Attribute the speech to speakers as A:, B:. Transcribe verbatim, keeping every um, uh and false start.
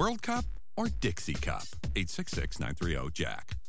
A: World Cup or Dixie Cup? eight six six, nine three zero, Jack.